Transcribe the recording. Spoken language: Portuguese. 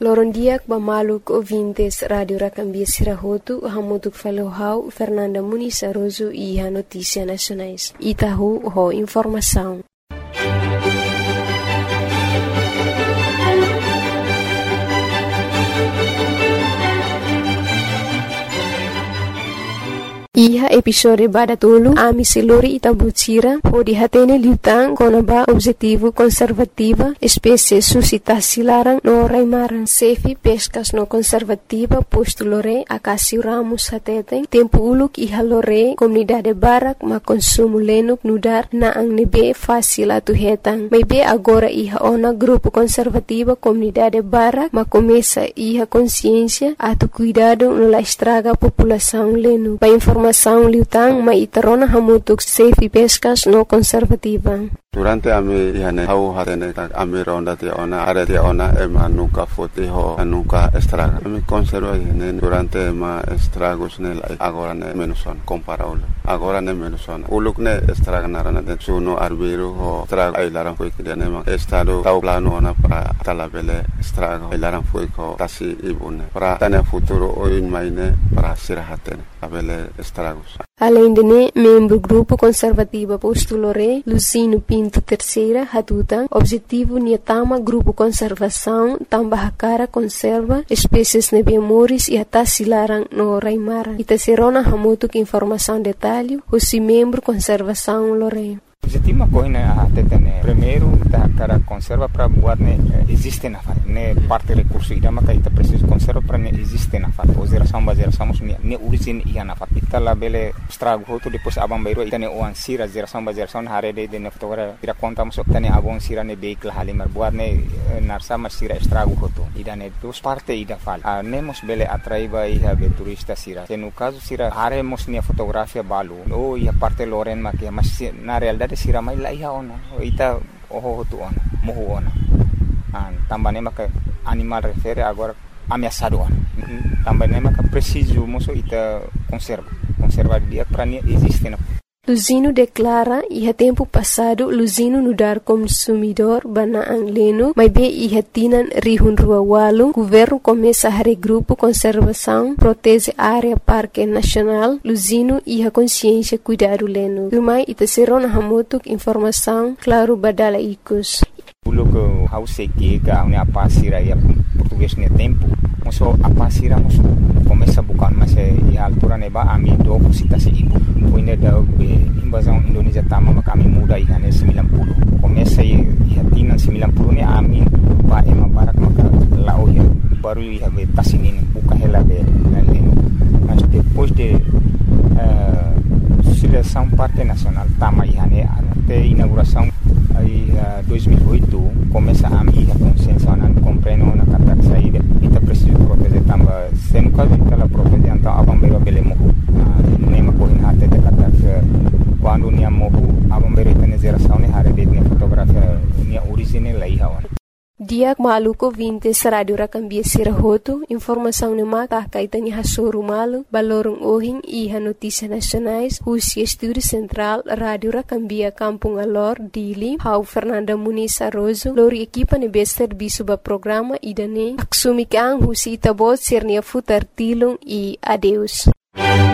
Lorondiak bamaluk ouvintes Radio Racambia Sirahotu, hamutuk falohau Fernanda Muniz Aroso e a Notícia Nacionais. Itahu ho informação. Iha episode badatulu ami selori Itabutira ho dihatene liutang konaba objetivo conservativa espécie suscitasi larang no raimaran sefi pescas no conservativa posto lore akasi ramus hateten tempo uluk iha lore comunidade barak ma consumo lenuk nudar na ang nebe fácil atu hetang maybe agora iha ona grupo conservativa comunidade barak ma começa iha consciência atu cuidado no la estraga população lenu pa informação liutang maitarona hamutuk safe pescas no conservativa. Durante ami ihane hau hatene ami ronda te ona are te ona ema nuka foti ho nuka estraga ami conserva ihane durante ema estragos ne agora ne menuson comparable agora ne menuson uluk ne estraga narana de suno arbiro ho estraga ai laran foi que ne ma estado tau plano ona para talabele estraga ai laran foi ko tasi ibune para tane futuro oin maine para sirahatene abele estragos. Além de membro grupo conservativa postulore Lucino Pinto terceira hatutan objetivo niatama grupo conservação tambah cara conserva espécies nebemoris e atasilarang no raimara itaserona hamutuk informação detalhe o membro conservação lore. Objetivo coina atetene primeiro da cara conserva para buat ne existe na fala ne parte recurso ida maka ita preciso conserva para ne existe na fala o geração ne origin ia na fala ita labele estrago hoto depois abang bairo ita ne oan sira geração hare de ne fotogra ira conta mos tane abon sira ne beik la halimar buat ne narsa mas sira estrago hoto ida ne dos parte ida fala nemos bele atraiba ia be turista sira no caso sira hare mos ne fotografia balu o ia parte loren makia mas na realidade sira mai la iha ona ita oho tu ona mohu ona tambane maka animal refere agora ameaçado ona tambane maka preciso moso ita conserva dia para nie existe na Luzino declara iha tempo passado Luzino nudar consumidor banaang leno mas be iha tinan rihun rua walu governo começa a regrupo conservação protege área parque nacional Luzino iha consciência cuidado leno lumai ita serona hamutuk informação claro badala ikus Uluk hause que ga une apasira ia português ne tempo moso apasira moso começa bukan mas e altura neba ami do citasi ibu puine da invasão Indonesia tama maka ami muda ihane 90 começa e tinan 90 ne ami ba ema barak maka lao ya baru ia be tasinin buka hela be leno mas depois de seleção parte nacional tama ihane até inauguração aí 2008 começa a minha consciência na compreendo na carta saída ita preciso proteger tamba sendo caso ela proteger então abambeiro belemo nema coin até de carta quando nia mohu abambeiro tem geração ne hare de fotografia nia original lá ia Diak maluko vintes Radio Racambia Sirahotu, informação ne mata kaitan iha soru malu, balorong ohing iha notícia nacionais, Husi Estúdio Central, Radio Racambia Kampung Alor, Dili, hau Fernanda Muniz Aroso, lori equipa ne bester bisuba programa idane, aksumikang Husi Itabot sernia futar tilung e adeus.